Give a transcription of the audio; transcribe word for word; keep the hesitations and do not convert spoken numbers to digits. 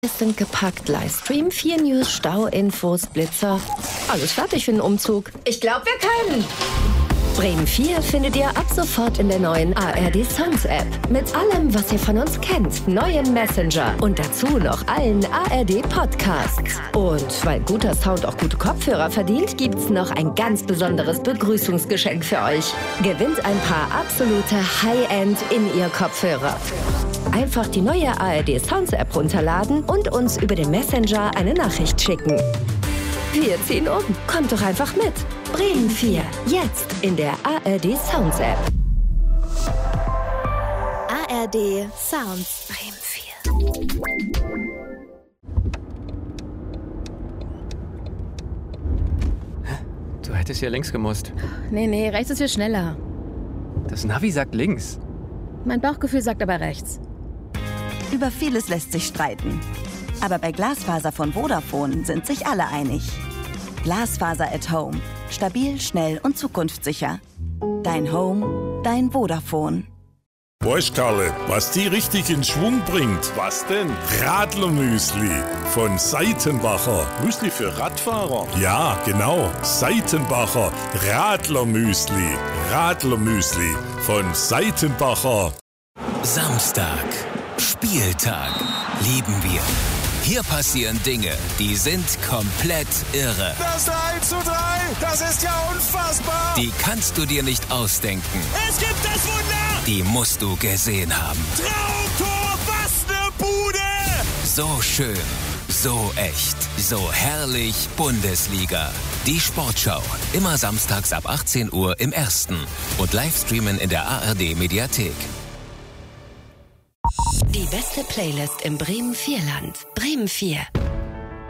sind gepackt. Livestream, vier News, Stau, Infos, Blitzer. Alles fertig für den Umzug. Ich glaube, wir können. Bremen vier findet ihr ab sofort in der neuen A R D Sounds App. Mit allem, was ihr von uns kennt. Neuen Messenger und dazu noch allen A R D Podcasts. Und weil guter Sound auch gute Kopfhörer verdient, gibt's noch ein ganz besonderes Begrüßungsgeschenk für euch. Gewinnt ein paar absolute High-End In-Ear-Kopfhörer. Einfach die neue A R D Sounds App runterladen und uns über den Messenger eine Nachricht schicken. Wir ziehen um. Kommt doch einfach mit. Bremen vier. Jetzt in der A R D Sounds App. A R D Sounds. Bremen vier. Du hättest hier links gemusst. Nee, nee, rechts ist viel schneller. Das Navi sagt links. Mein Bauchgefühl sagt aber rechts. Über vieles lässt sich streiten. Aber bei Glasfaser von Vodafone sind sich alle einig. Glasfaser at Home. Stabil, schnell und zukunftssicher. Dein Home, dein Vodafone. Weißt Karle, was die richtig in Schwung bringt? Was denn? Radlermüsli von Seitenbacher. Müsli für Radfahrer? Ja, genau. Seitenbacher Radlermüsli. Radlermüsli von Seitenbacher. Samstag. Spieltag. Lieben wir. Hier passieren Dinge, die sind komplett irre. Das eins zu drei, das ist ja unfassbar. Die kannst du dir nicht ausdenken. Es gibt das Wunder. Die musst du gesehen haben. Traumtor, was ne Bude. So schön, so echt, so herrlich Bundesliga. Die Sportschau, immer samstags ab achtzehn Uhr im Ersten und Livestreamen in der A R D Mediathek. Die beste Playlist im Bremen vier Land. Bremen vier.